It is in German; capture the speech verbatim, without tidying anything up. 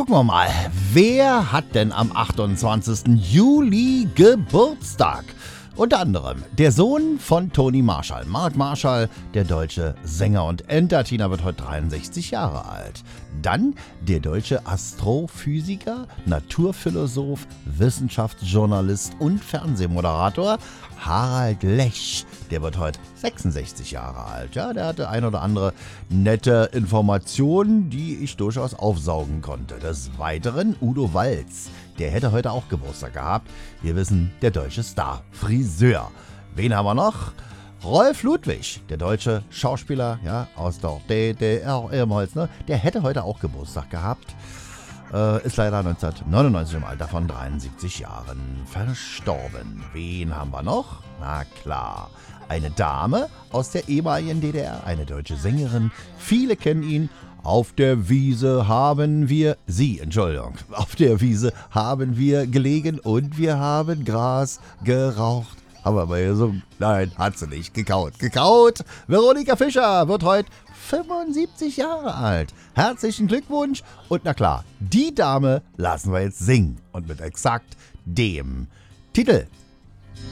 gucken wir mal, wer hat denn am achtundzwanzigsten Juli Geburtstag? Unter anderem der Sohn von Toni Marshall, Mark Marshall, der deutsche Sänger und Entertainer, wird heute dreiundsechzig Jahre alt. Dann der deutsche Astrophysiker, Naturphilosoph, Wissenschaftsjournalist und Fernsehmoderator Harald Lesch, der wird heute sechsundsechzig Jahre alt. Ja, der hatte ein oder andere nette Informationen, die ich durchaus aufsaugen konnte. Des Weiteren Udo Walz, der hätte heute auch Geburtstag gehabt. Wir wissen, der deutsche Star, Friseur. Wen haben wir noch? Rolf Ludwig, der deutsche Schauspieler, ja, aus der D D R ehemals, ne? Der hätte heute auch Geburtstag gehabt. Äh, ist leider neunzehnhundertneunundneunzig im Alter von dreiundsiebzig Jahren verstorben. Wen haben wir noch? Na klar, eine Dame aus der ehemaligen D D R, eine deutsche Sängerin. Viele kennen ihn. Auf der Wiese haben wir, Sie, Entschuldigung, auf der Wiese haben wir gelegen und wir haben Gras geraucht. Haben wir aber gesungen? Nein, hat sie nicht. Gekaut. Gekaut. Veronika Fischer wird heute fünfundsiebzig Jahre alt. Herzlichen Glückwunsch. Und na klar, die Dame lassen wir jetzt singen. Und mit exakt dem Titel